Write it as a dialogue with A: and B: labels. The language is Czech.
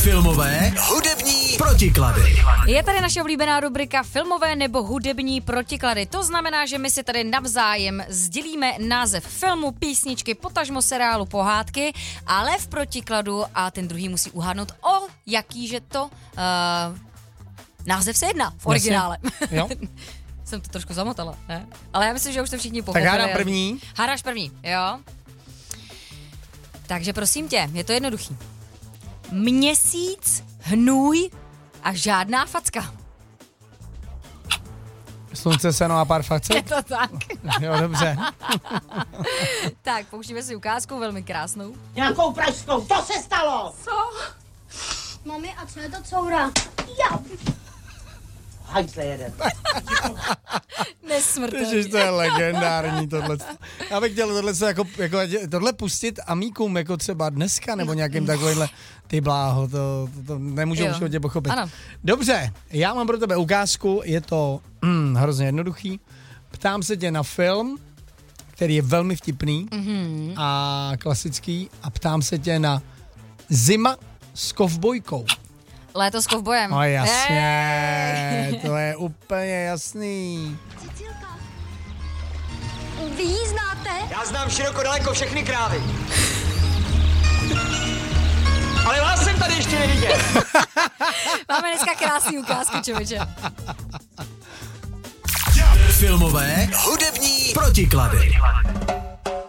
A: Filmové, hudební protiklady.
B: Je tady naše oblíbená rubrika filmové nebo hudební protiklady. To znamená, že my si tady navzájem sdělíme název filmu, písničky, potažmo seriálu, pohádky, ale v protikladu a ten druhý musí uhádnout, o jakýže to název se jedná v originále.
C: Jo.
B: Jsem to trošku zamotala, ne? Ale já myslím, že už to všichni pochopili.
C: Tak hádám první.
B: Hádáš první, jo. Takže prosím tě, je to jednoduchý. Měsíc, hnůj a žádná facka.
C: Slunce, seno a pár facek?
B: Je to tak.
C: Jo, dobře.
B: Tak, pouštíme si ukázku, velmi krásnou.
D: Nějakou pražskou, to se stalo!
E: Co? Mami, a co je to coura? Já.
D: Hajzle jeden.
B: Nesmrtelný.
C: Ježiš, to je legendární tohle. Já bych chtěl tohle pustit amíkům, jako třeba dneska, nebo nějakým takovýmhle, ty bláho, to nemůžu už tě pochopit.
B: Ano.
C: Dobře, já mám pro tebe ukázku, je to hrozně jednoduchý. Ptám se tě na film, který je velmi vtipný a klasický, a ptám se tě na Zima s kovbojkou.
B: Léto s kovbojem.
C: No jasně, to je úplně jasný.
E: Cecilka, vy ji znáte?
F: Já znám široko daleko všechny krávy. Ale vás jsem tady ještě neviděl.
B: Máme dneska krásný ukázku, člověče.
A: Filmové, hudební protiklady.